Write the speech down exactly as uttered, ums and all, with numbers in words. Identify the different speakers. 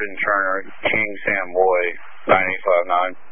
Speaker 1: Jordan Turner, King Sam Boy, nine eight five nine.